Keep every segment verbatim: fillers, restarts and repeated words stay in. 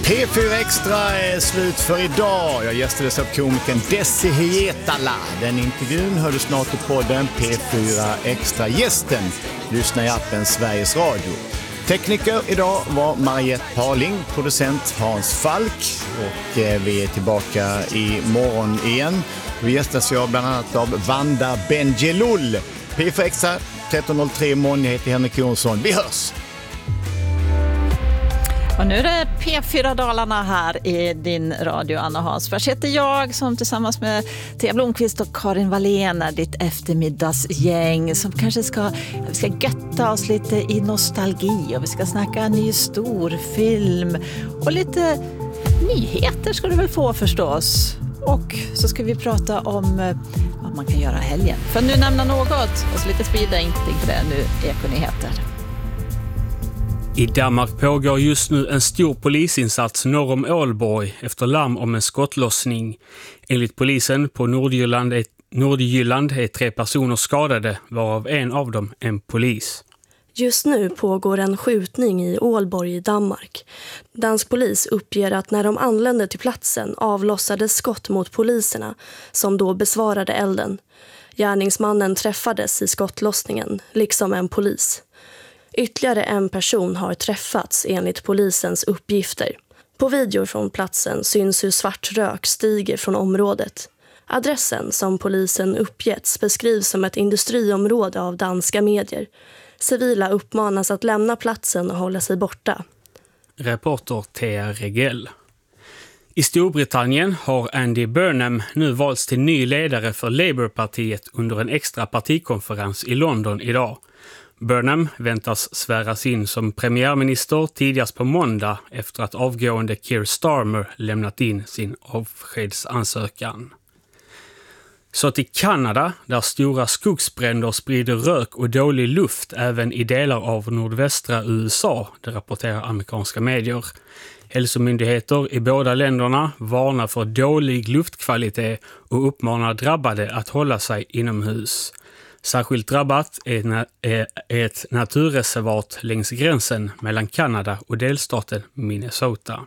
P fyra Extra är slut för idag. Jag gästades av komikern Desi Hietala. Den intervjun hör du snart i podden P fyra Extra. Gästen lyssnar i appen Sveriges Radio. Tekniker idag var Mariette Parling, producent Hans Falk, och vi är tillbaka i morgon igen. Vi gästas jag bland annat av Vanda Benjelul. P fyra Extra tretton noll tre imorgon. Jag heter Henrik Jonsson. Vi hörs! Och nu är det P fyra Dalarna här i din radio, Anna Hansfors heter jag, som tillsammans med Thea Blomqvist och Karin Wallén är ditt eftermiddagsgäng som kanske ska, vi ska götta oss lite i nostalgi och vi ska snacka en ny storfilm och lite nyheter ska du väl få förstås. Och så ska vi prata om vad man kan göra helgen. För nu nämna något och så lite speeding på det nu, Ekonyheter. I Danmark pågår just nu en stor polisinsats norr om Ålborg efter larm om en skottlossning. Enligt polisen på Nordjylland är, Nordjylland är tre personer skadade, varav en av dem en polis. Just nu pågår en skjutning i Ålborg i Danmark. Dansk polis uppger att när de anlände till platsen avlossades skott mot poliserna som då besvarade elden. Gärningsmannen träffades i skottlossningen, liksom en polis. Ytterligare en person har träffats enligt polisens uppgifter. På videor från platsen syns hur svart rök stiger från området. Adressen som polisen uppgetts beskrivs som ett industriområde av danska medier. Civila uppmanas att lämna platsen och hålla sig borta. Reporter Thea Regell. I Storbritannien har Andy Burnham nu valts till ny ledare för Labourpartiet under en extra partikonferens i London idag. Burnham väntas sväras in som premiärminister tidigast på måndag efter att avgående Keir Starmer lämnat in sin avskedsansökan. Så till Kanada, där stora skogsbränder sprider rök och dålig luft även i delar av nordvästra U S A, det rapporterar amerikanska medier. Hälsomyndigheter i båda länderna varnar för dålig luftkvalitet och uppmanar drabbade att hålla sig inomhus. Särskilt drabbat är ett naturreservat längs gränsen mellan Kanada och delstaten Minnesota.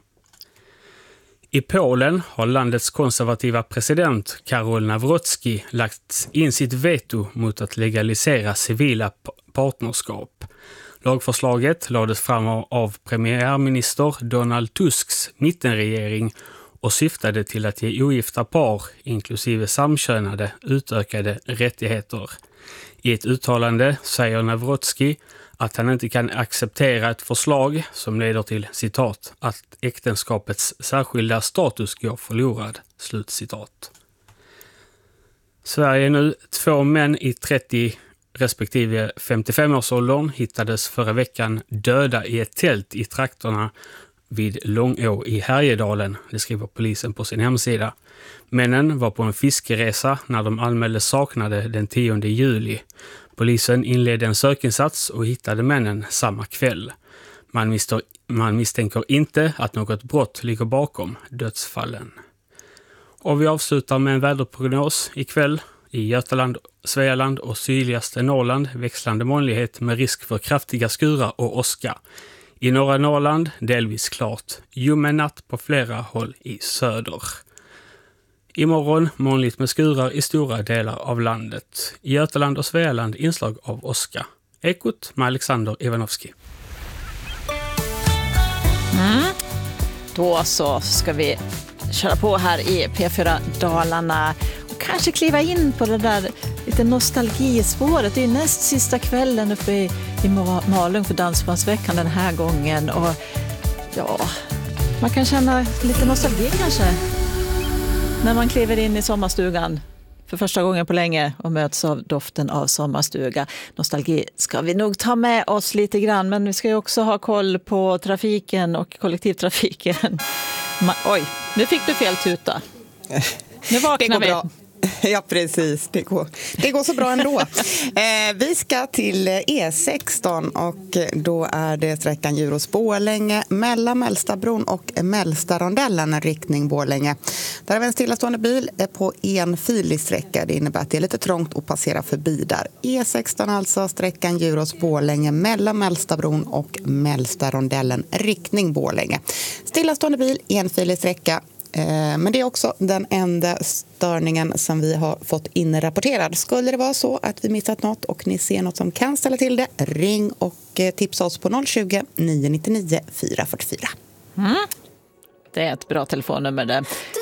I Polen har landets konservativa president Karol Nawrocki lagt in sitt veto mot att legalisera civila partnerskap. Lagförslaget lades fram av premiärminister Donald Tusks mittenregering och syftade till att ge ogifta par, inklusive samkönade, utökade rättigheter. I ett uttalande säger Nawrocki att han inte kan acceptera ett förslag som leder till, citat, att äktenskapets särskilda status går förlorad, slutcitat. Sverige nu, två män i trettio respektive femtiofem-årsåldern hittades förra veckan döda i ett tält i trakterna vid Långå i Härjedalen, det skriver polisen på sin hemsida. Männen var på en fiskeresa när de anmäldes saknade den tionde juli. Polisen inledde en sökinsats och hittade männen samma kväll. Man, misstår, man misstänker inte att något brott ligger bakom dödsfallen. Och vi avslutar med en väderprognos ikväll. I Götaland, Svealand och sydligaste Norrland växlande molnighet med risk för kraftiga skurar och åska. I norra Norrland delvis klart, ljummen natt på flera håll i söder. Imorgon molnigt med skurar i stora delar av landet. I Götaland och Svealand inslag av åska. Ekot med Alexander Ivanovski. Mm. Då så ska vi köra på här i P fyra Dalarna och kanske kliva in på det där lite nostalgispåret. Det är näst sista kvällen uppe i, i Malung för Dansbandsveckan den här gången. Och ja, man kan känna lite nostalgi kanske när man kliver in i sommarstugan för första gången på länge och möts av doften av sommarstuga. Nostalgi ska vi nog ta med oss lite grann, men vi ska ju också ha koll på trafiken och kollektivtrafiken. Ma- Oj, nu fick du fel tuta. Nu vaknar vi. Bra. Ja, precis. Det går, det går så bra ändå. Eh, vi ska till E sexton och då är det sträckan Djurås-Borlänge mellan Mälstabron och Mälstarondellen, riktning Borlänge. Där har vi en stillastående bil på en filig sträcka. Det innebär att det är lite trångt att passera förbi där. E sexton alltså, sträckan Djurås-Borlänge mellan Mälstabron och Mälstarondellen, riktning Borlänge. Stillastående bil, enfilig sträcka. Men det är också den enda störningen som vi har fått inrapporterad. Skulle det vara så att vi missat något och ni ser något som kan ställa till det, ring och tipsa oss på noll tjugo, nio nio nio, fyra fyra fyra. Mm. Det är ett bra telefonnummer där.